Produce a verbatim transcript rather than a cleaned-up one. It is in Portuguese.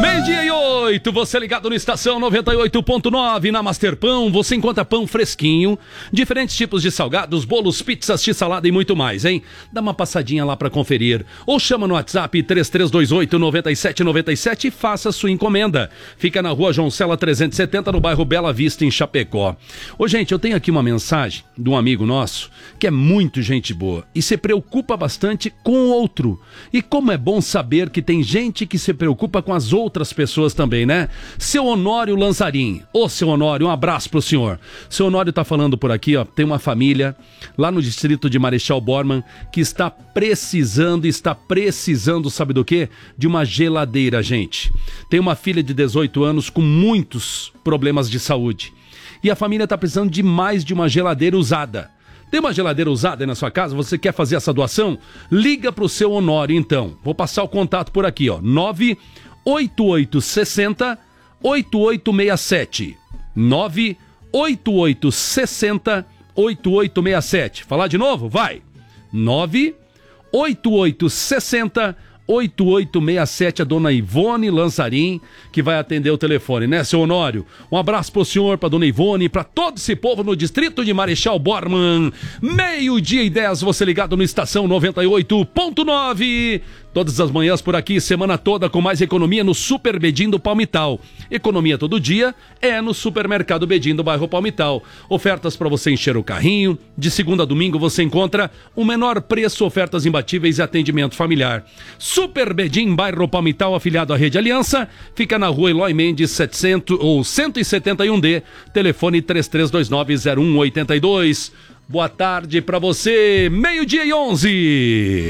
Meio-dia e oito, você ligado no Estação noventa e oito ponto nove, na Master Pão, você encontra pão fresquinho, diferentes tipos de salgados, bolos, pizzas, x-salada e muito mais, hein? Dá uma passadinha lá pra conferir, ou chama no WhatsApp três três dois oito, nove sete nove sete e faça sua encomenda. Fica na rua João Cela trezentos e setenta, no bairro Bela Vista, em Chapecó. Ô gente, eu tenho aqui uma mensagem de um amigo nosso, que é muito gente boa, e se preocupa bastante com o outro. E como é bom saber que tem gente que se preocupa com as outras outras pessoas também, né? Seu Honório Lanzarin. Ô, seu Honório, um abraço pro senhor. Seu Honório tá falando por aqui, ó, tem uma família lá no distrito de Marechal Bormann que está precisando, está precisando, sabe do quê? De uma geladeira, gente. Tem uma filha de dezoito anos com muitos problemas de saúde. E a família tá precisando de mais de uma geladeira usada. Tem uma geladeira usada aí na sua casa? Você quer fazer essa doação? Liga pro seu Honório, então. Vou passar o contato por aqui, ó. nove oito oito seis zero oito oito seis sete. nove oito oito seis zero oito oito seis sete. Falar de novo? Vai! nove oito oito seis zero oito oito seis sete, a dona Ivone Lanzarin, que vai atender o telefone, né, seu Honório? Um abraço pro senhor, pra dona Ivone, pra todo esse povo no distrito de Marechal Bormann. Meio-dia e dez, você ligado no Estação noventa e oito ponto nove. Todas as manhãs por aqui, semana toda, com mais economia no Super Bedim do Palmital. Economia todo dia é no Supermercado Bedim do bairro Palmital. Ofertas para você encher o carrinho. De segunda a domingo você encontra o menor preço, ofertas imbatíveis e atendimento familiar. Super Bedim, bairro Palmital, afiliado à Rede Aliança. Fica na rua Eloy Mendes setecentos, ou cento e setenta e um D. Telefone três três dois nove zero um oito dois. Boa tarde para você. Meio-dia e onze.